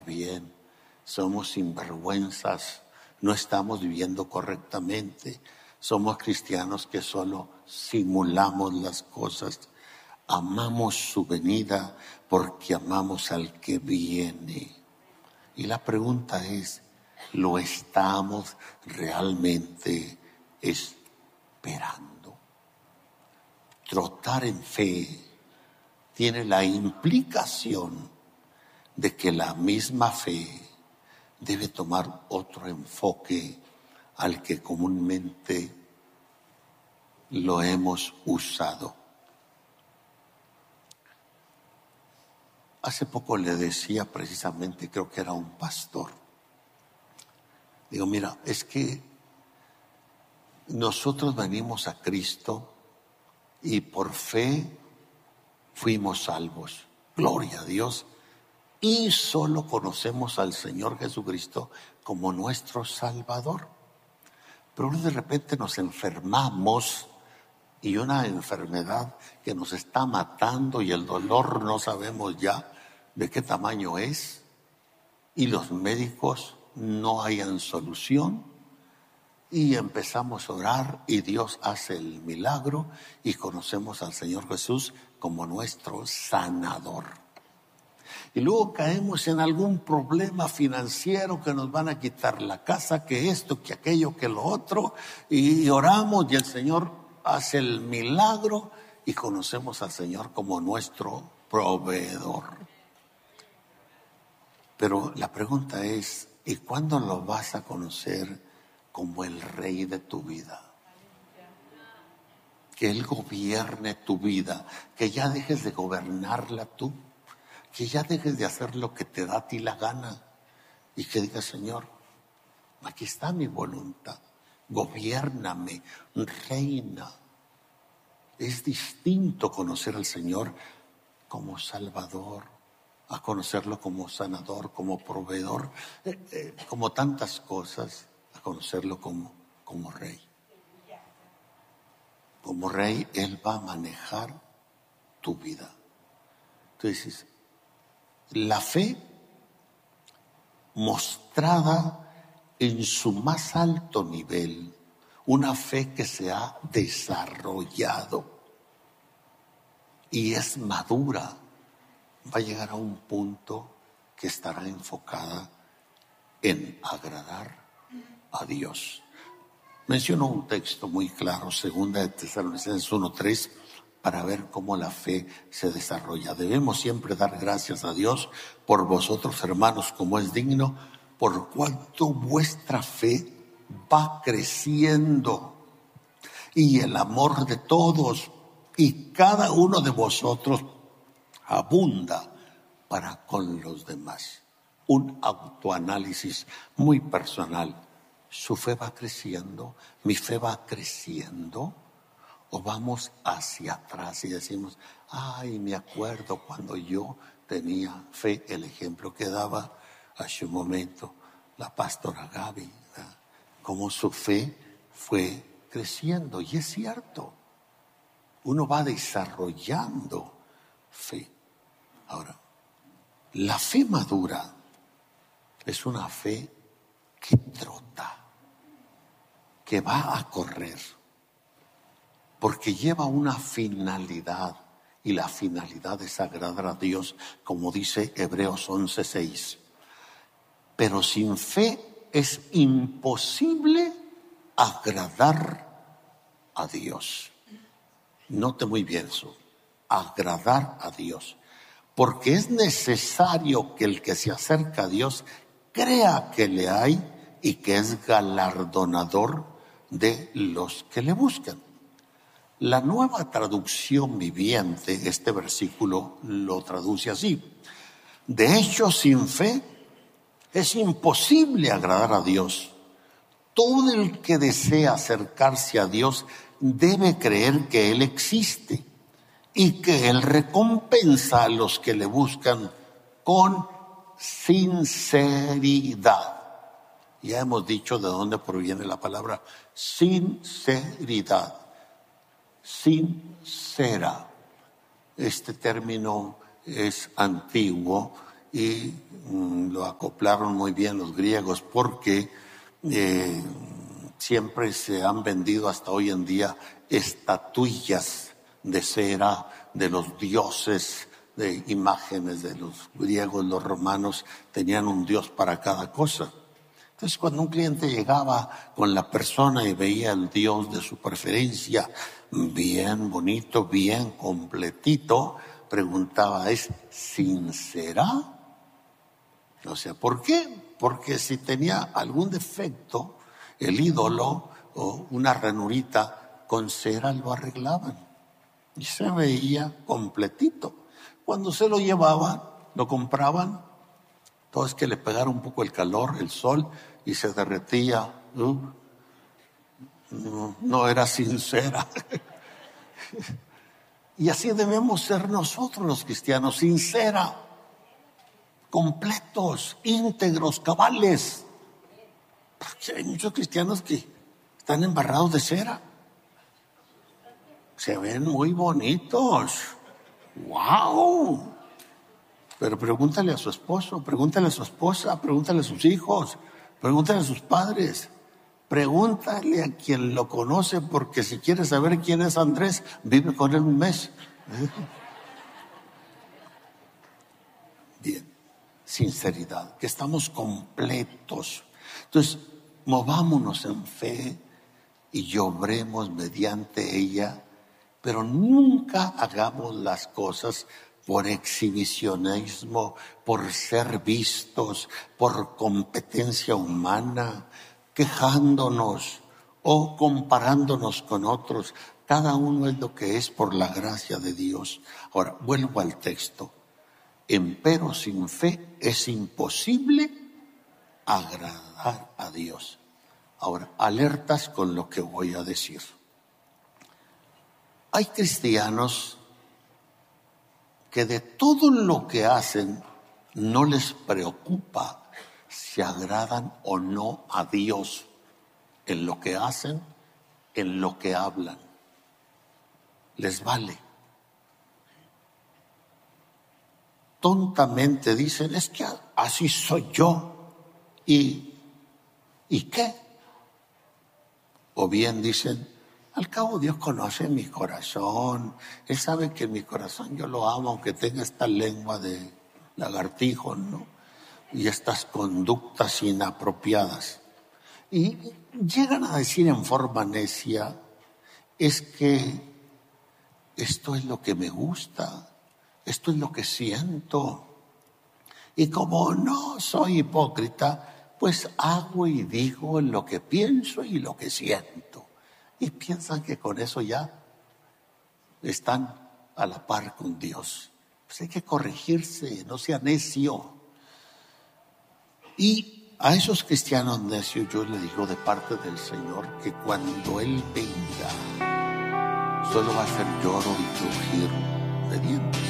bien, somos sinvergüenzas, no estamos viviendo correctamente, somos cristianos que solo simulamos las cosas. Amamos su venida porque amamos al que viene. Y la pregunta es, ¿lo estamos realmente esperando? Trotar en fe tiene la implicación de que la misma fe debe tomar otro enfoque al que comúnmente lo hemos usado. Hace poco le decía precisamente, creo que era un pastor, digo, mira, es que nosotros venimos a Cristo y por fe fuimos salvos, gloria a Dios, y solo conocemos al Señor Jesucristo como nuestro Salvador. Pero de repente nos enfermamos y una enfermedad que nos está matando y el dolor no sabemos ya de qué tamaño es y los médicos no hayan solución y empezamos a orar y Dios hace el milagro y conocemos al Señor Jesús como nuestro sanador. Y luego caemos en algún problema financiero que nos van a quitar la casa, que esto, que aquello, que lo otro, y oramos y el Señor hace el milagro y conocemos al Señor como nuestro proveedor. Pero la pregunta es, ¿y cuándo lo vas a conocer como el Rey de tu vida? Que Él gobierne tu vida, que ya dejes de gobernarla tú, que ya dejes de hacer lo que te da a ti la gana y que digas, Señor, aquí está mi voluntad, gobiérname, reina. Es distinto conocer al Señor como Salvador, a conocerlo como sanador, como proveedor, como tantas cosas, a conocerlo como Rey. Como Rey, Él va a manejar tu vida. Entonces, la fe mostrada en su más alto nivel, una fe que se ha desarrollado y es madura, va a llegar a un punto que estará enfocada en agradar a Dios. Menciono un texto muy claro, 2 de Tesalonicenses 1:3, para ver cómo la fe se desarrolla. Debemos siempre dar gracias a Dios por vosotros, hermanos, como es digno, por cuanto vuestra fe va creciendo y el amor de todos y cada uno de vosotros abunda para con los demás. Un autoanálisis muy personal. ¿Su fe va creciendo? ¿Mi fe va creciendo? ¿O vamos hacia atrás y decimos, ay, me acuerdo cuando yo tenía fe? El ejemplo que daba hace un momento la pastora Gaby, ¿verdad? Cómo su fe fue creciendo. Y es cierto, uno va desarrollando fe. Ahora, la fe madura es una fe que trota, que va a correr, porque lleva una finalidad, y la finalidad es agradar a Dios, como dice Hebreos 11:6. Pero sin fe es imposible agradar a Dios. Note muy bien eso, agradar a Dios, porque es necesario que el que se acerca a Dios crea que le hay y que es galardonador de los que le buscan. La Nueva Traducción Viviente, este versículo lo traduce así: de hecho, sin fe es imposible agradar a Dios. Todo el que desea acercarse a Dios debe creer que Él existe y que Él recompensa a los que le buscan con sinceridad. Ya hemos dicho de dónde proviene la palabra sinceridad. Sincera. Este término es antiguo y lo acoplaron muy bien los griegos, porque siempre se han vendido hasta hoy en día estatuillas de cera de los dioses, de imágenes de los griegos. Los romanos tenían un dios para cada cosa. Entonces, cuando un cliente llegaba con la persona y veía el dios de su preferencia, bien bonito, bien completito, preguntaba, ¿es sincera? O sea, ¿por qué? Porque si tenía algún defecto, el ídolo o una ranurita con cera lo arreglaban y se veía completito. Cuando se lo llevaban, lo compraban, todo es que le pegara un poco el calor, el sol, y se derretía. No era sincera. Y así debemos ser nosotros los cristianos, sincera, completos, íntegros, cabales. Porque hay muchos cristianos que están embarrados de cera. Se ven muy bonitos. ¡Wow! Pero pregúntale a su esposo, pregúntale a su esposa, pregúntale a sus hijos, pregúntale a sus padres, pregúntale a quien lo conoce, porque si quieres saber quién es Andrés, vive con él un mes. Bien, sinceridad, que estamos completos. Entonces, movámonos en fe y obremos mediante ella, pero nunca hagamos las cosas por exhibicionismo, por ser vistos, por competencia humana, quejándonos o comparándonos con otros. Cada uno es lo que es por la gracia de Dios. Ahora, vuelvo al texto. Empero sin fe es imposible agradar a Dios. Ahora, alertas con lo que voy a decir. Hay cristianos que de todo lo que hacen no les preocupa si agradan o no a Dios en lo que hacen, en lo que hablan. Les vale. Tontamente dicen, es que así soy yo. ¿Y qué? O bien dicen, al cabo Dios conoce mi corazón. Él sabe que en mi corazón yo lo amo, aunque tenga esta lengua de lagartijo, ¿no? Y estas conductas inapropiadas. Y llegan a decir en forma necia, es que esto es lo que me gusta, esto es lo que siento. Y como no soy hipócrita, pues hago y digo lo que pienso y lo que siento. Y piensan que con eso ya están a la par con Dios. Pues hay que corregirse, no sea necio. Y a esos cristianos necios yo les digo de parte del Señor que cuando Él venga, solo va a ser lloro y crujir de dientes.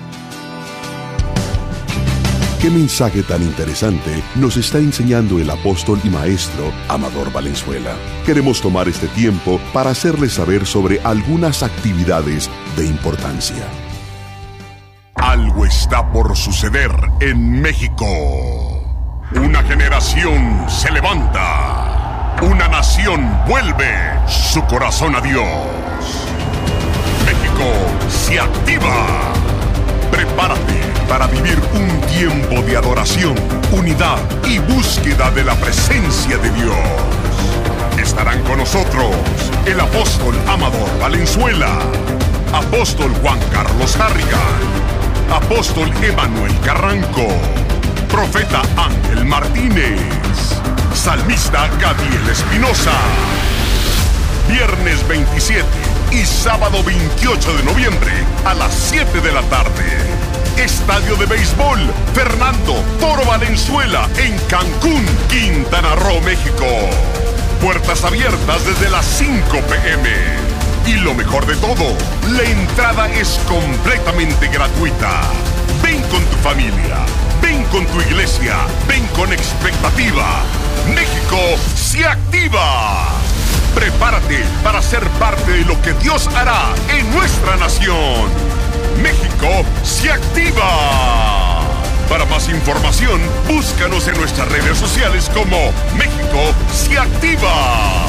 Qué mensaje tan interesante nos está enseñando el apóstol y maestro Amador Valenzuela. Queremos tomar este tiempo para hacerles saber sobre algunas actividades de importancia. Algo está por suceder en México. Una generación se levanta. Una nación vuelve su corazón a Dios. México se activa. Prepárate para vivir un tiempo de adoración, unidad y búsqueda de la presencia de Dios. Estarán con nosotros el apóstol Amador Valenzuela, apóstol Juan Carlos Harrigan, apóstol Emanuel Carranco, profeta Ángel Martínez, salmista Gadiel Espinosa. Viernes 27 y sábado 28 de noviembre a las 7 de la tarde. Estadio de Béisbol Fernando Toro Valenzuela en Cancún, Quintana Roo, México. Puertas abiertas desde las 5 p.m. Y lo mejor de todo, la entrada es completamente gratuita. Ven con tu familia, ven con tu iglesia, ven con expectativa. México se activa. Prepárate para ser parte de lo que Dios hará en nuestra nación. México se activa. Para más información, búscanos en nuestras redes sociales como México se activa.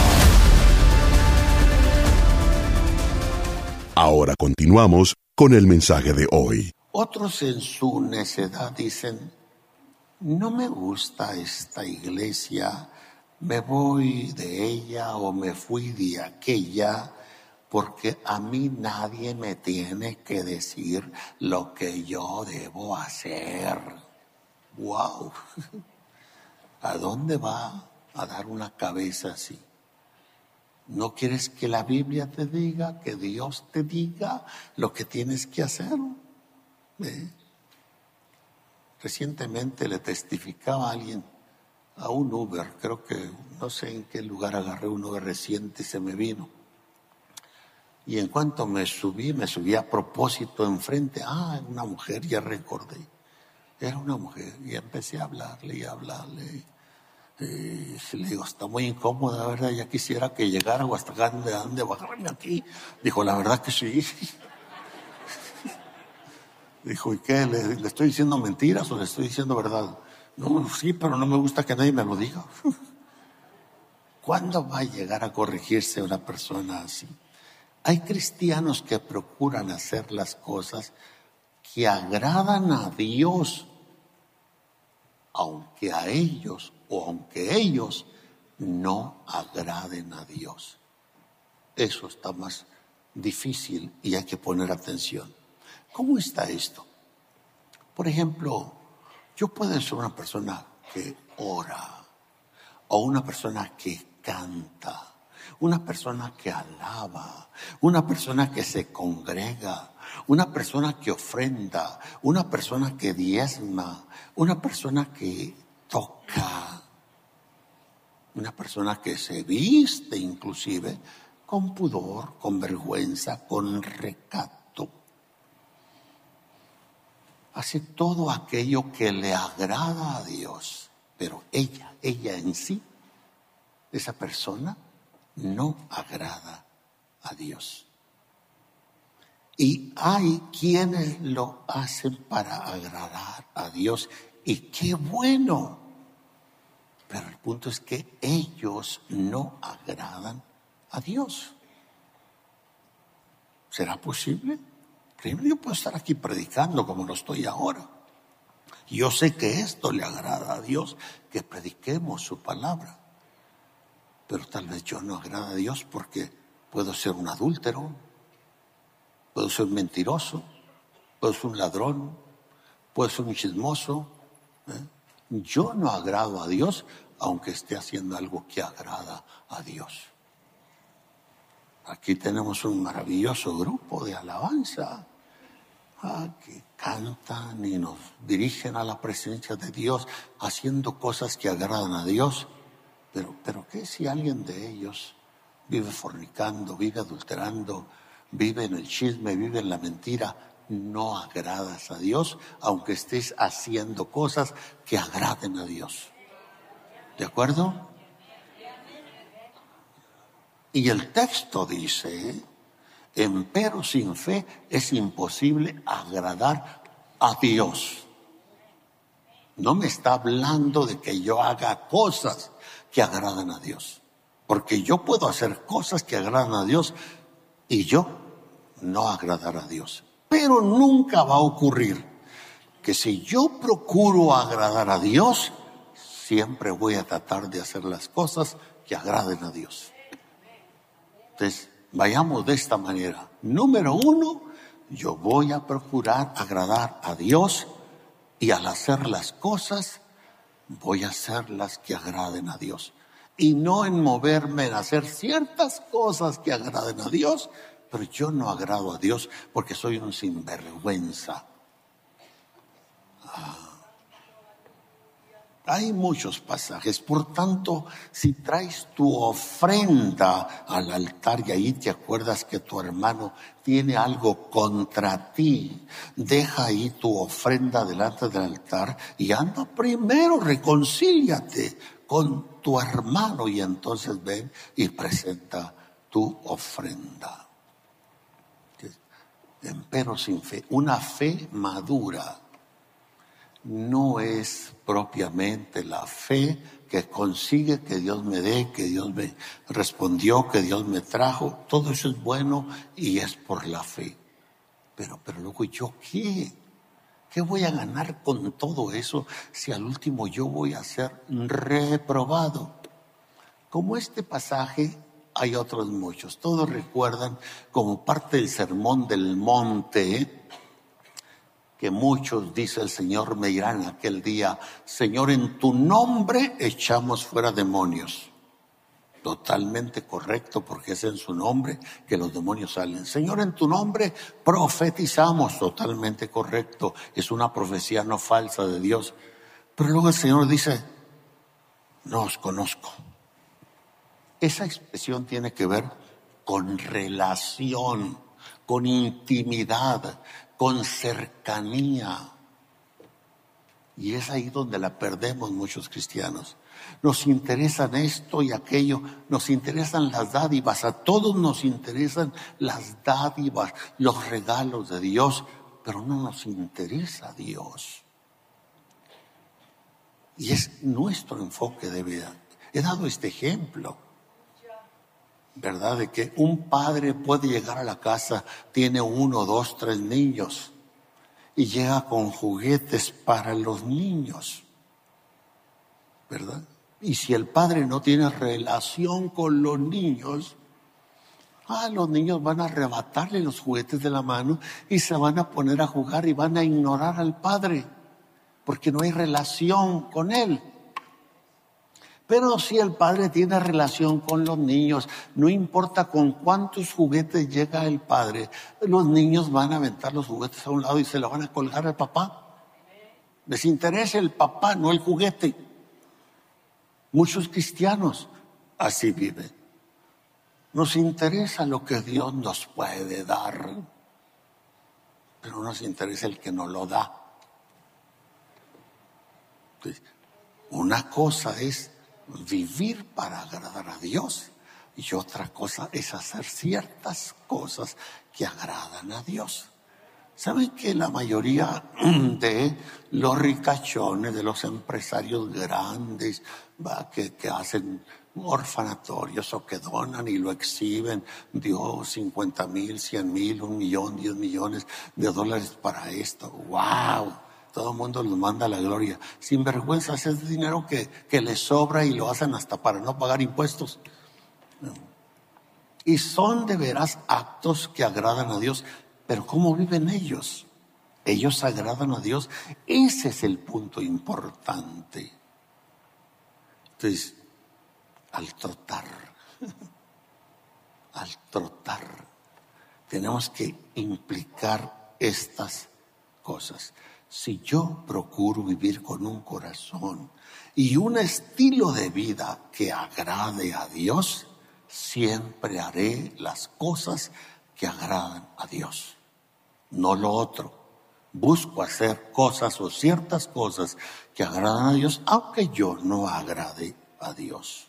Ahora continuamos con el mensaje de hoy. Otros en su necedad dicen: no me gusta esta iglesia, me voy de ella o me fui de aquella, porque a mí nadie me tiene que decir lo que yo debo hacer. ¡Wow! ¿A dónde va a dar una cabeza así? ¿No quieres que la Biblia te diga, que Dios te diga lo que tienes que hacer? Recientemente le testificaba a alguien, a un Uber, creo que no sé en qué lugar agarré un Uber reciente y se me vino. Y en cuanto me subí a propósito enfrente. Una mujer, ya recordé. Era una mujer y empecé a hablarle. Y le digo, está muy incómoda, ¿verdad? Ya quisiera que llegara o hasta de bajarme aquí. Dijo, la verdad que sí. Dijo, ¿y qué? ¿Le estoy diciendo mentiras o le estoy diciendo verdad? No, sí, pero no me gusta que nadie me lo diga. ¿Cuándo va a llegar a corregirse una persona así? Hay cristianos que procuran hacer las cosas que agradan a Dios, aunque ellos no agraden a Dios. Eso está más difícil y hay que poner atención. ¿Cómo está esto? Por ejemplo, yo puedo ser una persona que ora, o una persona que canta, una persona que alaba, una persona que se congrega, una persona que ofrenda, una persona que diezma, una persona que toca, una persona que se viste inclusive con pudor, con vergüenza, con recato. Hace todo aquello que le agrada a Dios, pero ella en sí, esa persona, no agrada a Dios. Y hay quienes lo hacen para agradar a Dios, y qué bueno. Pero el punto es que ellos no agradan a Dios. ¿Será posible? Primero, yo puedo estar aquí predicando como lo estoy ahora. Yo sé que esto le agrada a Dios, que prediquemos su palabra. Pero tal vez yo no agrada a Dios porque puedo ser un adúltero, puedo ser un mentiroso, puedo ser un ladrón, puedo ser un chismoso. Yo no agrado a Dios, aunque esté haciendo algo que agrada a Dios. Aquí tenemos un maravilloso grupo de alabanza que cantan y nos dirigen a la presencia de Dios, haciendo cosas que agradan a Dios. Pero ¿qué si alguien de ellos vive fornicando, vive adulterando, vive en el chisme, vive en la mentira? No agradas a Dios, aunque estés haciendo cosas que agraden a Dios. ¿De acuerdo? Y el texto dice: empero sin fe es imposible agradar a Dios. No me está hablando de que yo haga cosas que agradan a Dios, porque yo puedo hacer cosas que agradan a Dios y yo no agradar a Dios. Pero nunca va a ocurrir que si yo procuro agradar a Dios, siempre voy a tratar de hacer las cosas que agraden a Dios. Entonces, vayamos de esta manera. Número 1, yo voy a procurar agradar a Dios, y al hacer las cosas voy a hacer las que agraden a Dios, y no en moverme en hacer ciertas cosas que agraden a Dios, pero yo no agrado a Dios porque soy un sinvergüenza. Hay muchos pasajes. Por tanto, si traes tu ofrenda al altar y ahí te acuerdas que tu hermano tiene algo contra ti, deja ahí tu ofrenda delante del altar y anda primero, reconcíliate con tu hermano, y entonces ven y presenta tu ofrenda. Empero sin fe, una fe madura. no es propiamente la fe que consigue que Dios me dé, que Dios me respondió, que Dios me trajo. Todo eso es bueno y es por la fe. Pero luego, ¿yo qué? ¿Qué voy a ganar con todo eso si al último yo voy a ser reprobado? Como este pasaje, hay otros muchos. Todos recuerdan como parte del sermón del monte, que muchos, dice el Señor, me dirán aquel día: Señor, en tu nombre echamos fuera demonios. Totalmente correcto, porque es en su nombre que los demonios salen. Señor, en tu nombre profetizamos. Totalmente correcto, es una profecía no falsa de Dios. Pero luego el Señor dice: no os conozco. Esa expresión tiene que ver con relación, con intimidad, con cercanía. Y es ahí donde la perdemos muchos cristianos. Nos interesan esto y aquello, nos interesan las dádivas, a todos nos interesan las dádivas, los regalos de Dios, pero no nos interesa Dios. Y es nuestro enfoque de vida. He dado este ejemplo, ¿verdad? De que un padre puede llegar a la casa, tiene 1, 2, 3 niños y llega con juguetes para los niños, ¿verdad? Y si el padre no tiene relación con los niños van a arrebatarle los juguetes de la mano y se van a poner a jugar y van a ignorar al padre, porque no hay relación con él. Pero si el padre tiene relación con los niños, no importa con cuántos juguetes llega el padre, los niños van a aventar los juguetes a un lado y se lo van a colgar al papá. Les interesa el papá, no el juguete. Muchos cristianos así viven. Nos interesa lo que Dios nos puede dar, pero no nos interesa el que nos lo da. Entonces, una cosa es vivir para agradar a Dios y otra cosa es hacer ciertas cosas que agradan a Dios. ¿Saben que la mayoría de los ricachones, de los empresarios grandes, que hacen orfanatorios o que donan y lo exhiben, dio 50,000, 100,000, 1,000,000, 10 millones de dólares para esto? ¡Wow! Todo el mundo los manda a la gloria. Sin vergüenza, es dinero que les sobra y lo hacen hasta para no pagar impuestos. Y son de veras actos que agradan a Dios. Pero ¿cómo viven ellos? ¿Ellos agradan a Dios? Ese es el punto importante. Entonces, al trotar, tenemos que implicar estas cosas. Si yo procuro vivir con un corazón y un estilo de vida que agrade a Dios, siempre haré las cosas que agradan a Dios, no lo otro. Busco hacer cosas o ciertas cosas que agradan a Dios, aunque yo no agrade a Dios.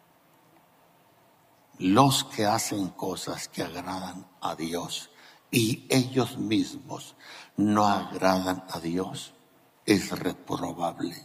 Los que hacen cosas que agradan a Dios y ellos mismos no agradan a Dios, es reprobable.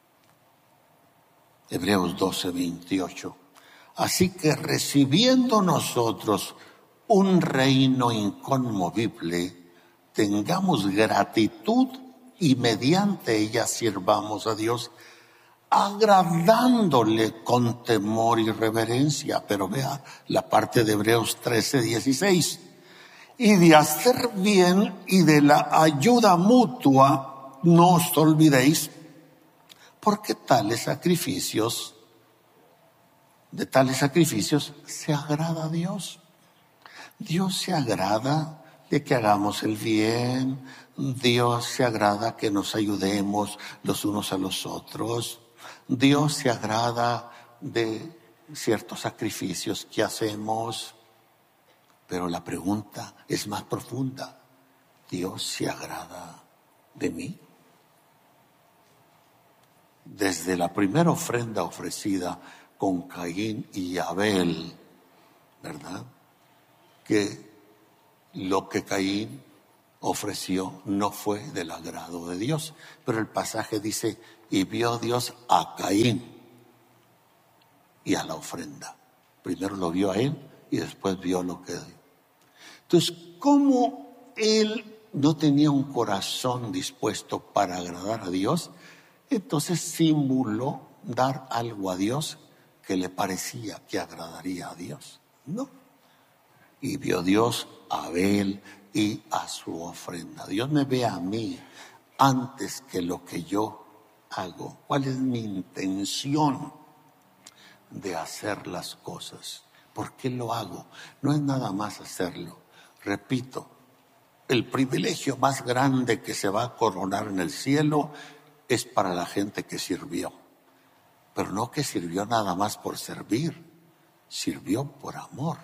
Hebreos 12:28. Así que recibiendo nosotros un reino inconmovible, tengamos gratitud y mediante ella sirvamos a Dios, agradándole con temor y reverencia. Pero vea la parte de Hebreos 13:16. Y de hacer bien y de la ayuda mutua no os olvidéis, porque de tales sacrificios se agrada a Dios. Dios se agrada de que hagamos el bien. Dios se agrada que nos ayudemos los unos a los otros. Dios se agrada de ciertos sacrificios que hacemos. Pero la pregunta es más profunda. ¿Dios se agrada de mí? Desde la primera ofrenda ofrecida con Caín y Abel, ¿verdad? Que lo que Caín ofreció no fue del agrado de Dios. Pero el pasaje dice, y vio Dios a Caín y a la ofrenda. Primero lo vio a él y después vio lo que dio. Entonces, ¿cómo él no tenía un corazón dispuesto para agradar a Dios? Entonces simuló dar algo a Dios que le parecía que agradaría a Dios. No. Y vio Dios a Abel y a su ofrenda. Dios me ve a mí antes que lo que yo hago. ¿Cuál es mi intención de hacer las cosas? ¿Por qué lo hago? No es nada más hacerlo. Repito, el privilegio más grande que se va a coronar en el cielo es para la gente que sirvió. Pero no que sirvió nada más por servir, sirvió por amor.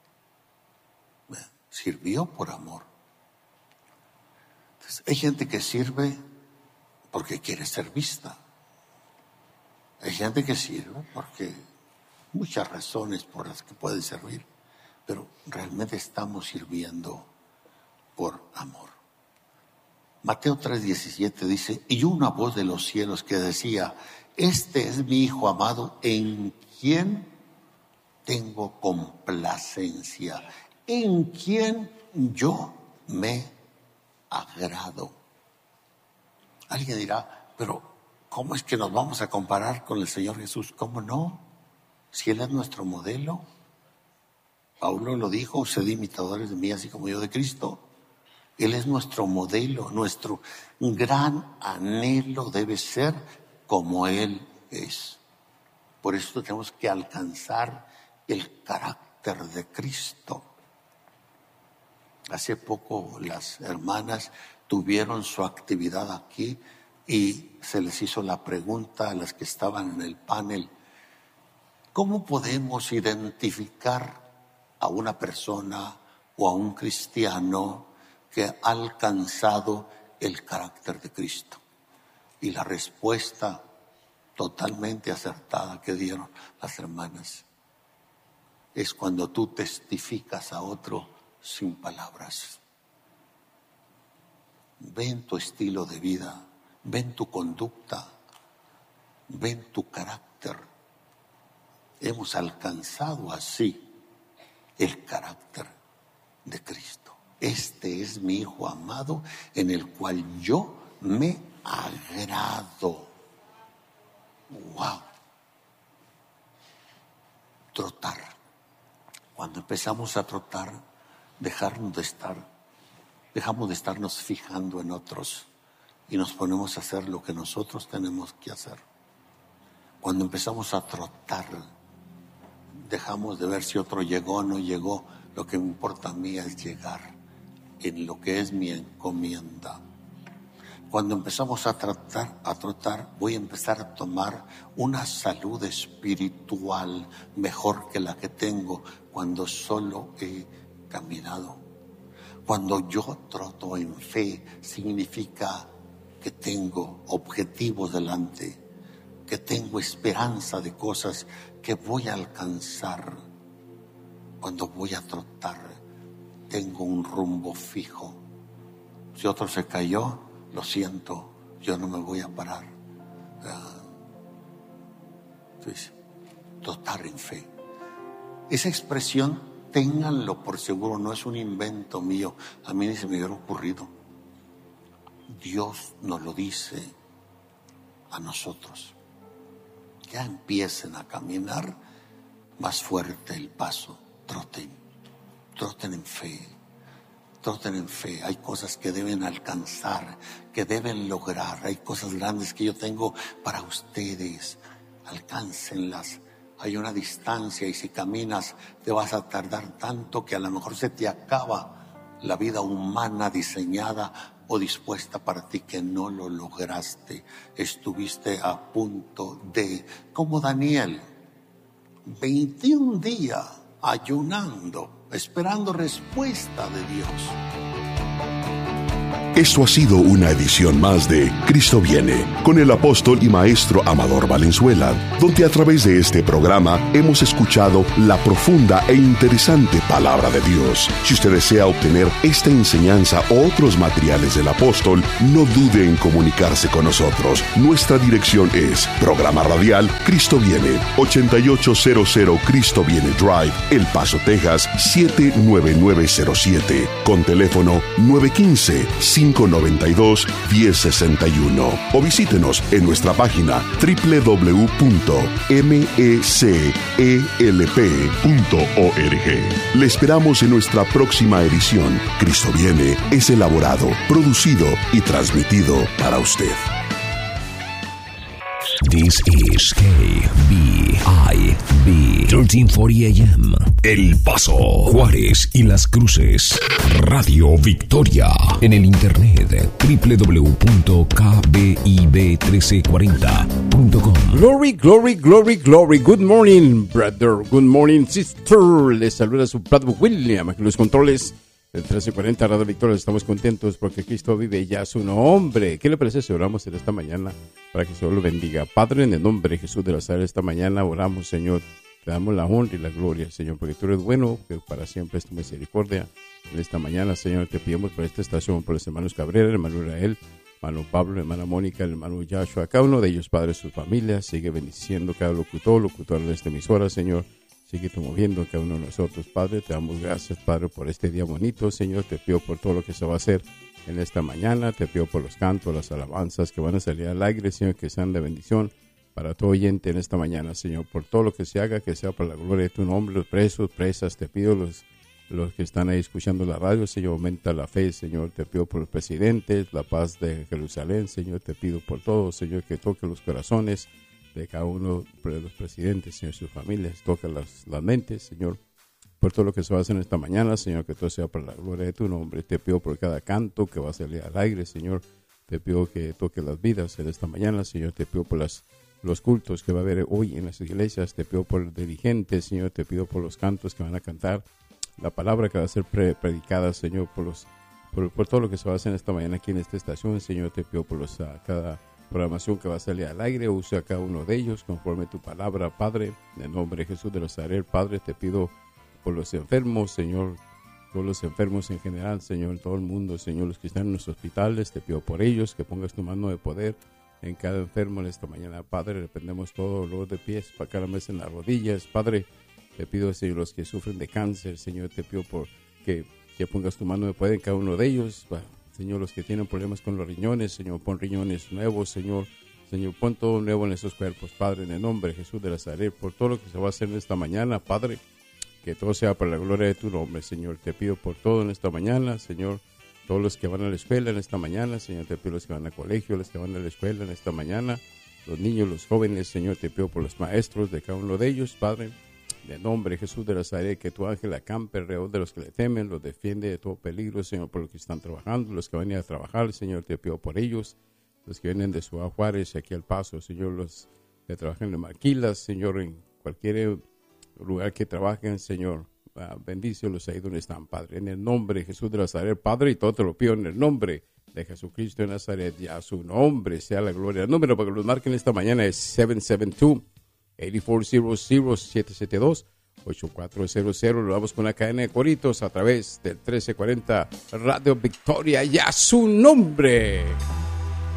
Sirvió por amor. Entonces, hay gente que sirve porque quiere ser vista. Hay gente que sirve porque muchas razones por las que pueden servir, pero realmente estamos sirviendo por amor. Mateo 3:17 dice, y una voz de los cielos que decía, este es mi Hijo amado en quien tengo complacencia, en quien yo me agrado. Alguien dirá, pero ¿cómo es que nos vamos a comparar con el Señor Jesús? ¿Cómo no? Si Él es nuestro modelo. Pablo lo dijo, sed imitadores de mí así como yo de Cristo. Él es nuestro modelo, nuestro gran anhelo debe ser como Él es. Por eso tenemos que alcanzar el carácter de Cristo. Hace poco las hermanas tuvieron su actividad aquí y se les hizo la pregunta a las que estaban en el panel, ¿cómo podemos identificar a una persona o a un cristiano que ha alcanzado el carácter de Cristo? Y la respuesta totalmente acertada que dieron las hermanas es cuando tú testificas a otro sin palabras. Ven tu estilo de vida, ven tu conducta, ven tu carácter. Hemos alcanzado así el carácter de Cristo. Este es mi Hijo amado en el cual yo me agrado. ¡Wow! Trotar. Cuando empezamos a trotar, dejamos de estarnos fijando en otros y nos ponemos a hacer lo que nosotros tenemos que hacer. Cuando empezamos a trotar, dejamos de ver si otro llegó o no llegó. Lo que me importa a mí es llegar en lo que es mi encomienda. Cuando empezamos a trotar, voy a empezar a tomar una salud espiritual mejor que la que tengo cuando solo he caminado. Cuando yo troto en fe, significa que tengo objetivos delante, que tengo esperanza de cosas que voy a alcanzar. Cuando voy a trotar, tengo un rumbo fijo. Si otro se cayó, lo siento, yo no me voy a parar. Entonces, trotar en fe. Esa expresión, ténganlo por seguro, no es un invento mío. A mí ni se me hubiera ocurrido. Dios nos lo dice a nosotros. Ya empiecen a caminar más fuerte el paso. Troten en fe. Troten en fe. Hay cosas que deben alcanzar, que deben lograr. Hay cosas grandes que yo tengo para ustedes. Alcáncenlas. Hay una distancia y si caminas te vas a tardar tanto que a lo mejor se te acaba la vida humana diseñada o dispuesta para ti, que no lo lograste. Estuviste a punto de, como Daniel, 21 días ayunando, esperando respuesta de Dios. Esto ha sido una edición más de Cristo Viene, con el apóstol y maestro Amador Valenzuela, donde a través de este programa hemos escuchado la profunda e interesante palabra de Dios. Si usted desea obtener esta enseñanza o otros materiales del apóstol, no dude en comunicarse con nosotros. Nuestra dirección es Programa Radial Cristo Viene, 8800 Cristo Viene Drive, El Paso, Texas, 79907, con teléfono 915-592-1061. O visítenos en nuestra página www.mecelp.org. Le esperamos en nuestra próxima edición. Cristo Viene es elaborado, producido y transmitido para usted. This is KBIB 1340 AM, El Paso, Juárez y Las Cruces. Radio Victoria. En el internet www.kbib1340.com. Glory, glory, glory, glory. Good morning, brother. Good morning, sister. Les saluda su brother William, aquí los controles del 1340 Radio Victoria. Estamos contentos porque Cristo vive ya su nombre. ¿Qué le parece si oramos en esta mañana para que el Señor lo bendiga? Padre, en el nombre de Jesús de Nazaret, esta mañana oramos, Señor. Te damos la honra y la gloria, Señor, porque tú eres bueno, que para siempre es tu misericordia. En esta mañana, Señor, te pedimos por esta estación, por los hermanos Cabrera, el hermano Israel, hermano Pablo, la hermana Mónica, el hermano Joshua, cada uno de ellos, Padre, sus familias. Sigue bendiciendo cada locutor de esta emisora, Señor. Sigue tú moviendo a cada uno de nosotros, Padre. Te damos gracias, Padre, por este día bonito, Señor. Te pido por todo lo que se va a hacer en esta mañana. Te pido por los cantos, las alabanzas que van a salir al aire, Señor, que sean de bendición para todo oyente en esta mañana, Señor. Por todo lo que se haga, que sea para la gloria de tu nombre. Los presos, presas, te pido los que están ahí escuchando la radio, Señor, aumenta la fe, Señor. Te pido por los presidentes, la paz de Jerusalén, Señor. Te pido por todo, Señor, que toque los corazones de cada uno de los presidentes, Señor, sus familias. Toca las mentes, Señor, por todo lo que se va a hacer en esta mañana, Señor, que todo sea para la gloria de tu nombre. Te pido por cada canto que va a salir al aire, Señor. Te pido que toque las vidas en esta mañana, Señor. Te pido por los cultos que va a haber hoy en las iglesias. Te pido por los dirigentes, Señor. Te pido por los cantos que van a cantar, la palabra que va a ser predicada, Señor, por todo lo que se va a hacer en esta mañana aquí en esta estación, Señor. Te pido por cada programación que va a salir al aire. Usa a cada uno de ellos conforme tu palabra, Padre. En el nombre de Jesús de Nazaret, Padre, te pido por los enfermos, Señor. Todos los enfermos en general, Señor, en todo el mundo, Señor, los que están en los hospitales, te pido por ellos, que pongas tu mano de poder en cada enfermo en esta mañana, Padre. Reprendemos todo dolor de pies, para cada vez en las rodillas, Padre. Te pido, Señor, los que sufren de cáncer, Señor, te pido por que pongas tu mano de poder en cada uno de ellos. Señor, los que tienen problemas con los riñones, Señor, pon riñones nuevos, Señor. Señor, pon todo nuevo en esos cuerpos, Padre, en el nombre de Jesús de Nazaret, por todo lo que se va a hacer en esta mañana, Padre. Que todo sea para la gloria de tu nombre, Señor. Te pido por todo en esta mañana, Señor. Todos los que van a la escuela en esta mañana, Señor. Te pido los que van al colegio, los que van a la escuela en esta mañana. Los niños, los jóvenes, Señor. Te pido por los maestros de cada uno de ellos, Padre. En el nombre de Jesús de Nazaret, que tu ángel acampe alrededor de los que le temen, los defiende de todo peligro, Señor, por los que están trabajando, los que van a ir a trabajar, Señor. Te pido por ellos. Los que vienen de Ciudad Juárez y aquí al Paso, Señor. Los que trabajan en Maquilas, Señor, en cualquier lugar que trabajen, Señor, bendícelos ahí donde están, Padre, en el nombre de Jesús de Nazaret, Padre, y todo te lo pido en el nombre de Jesucristo de Nazaret, ya su nombre sea la gloria. El número para que los marquen esta mañana es 772-8400-8400. Lo vamos con una cadena de coritos a través del 1340 Radio Victoria, ya su nombre.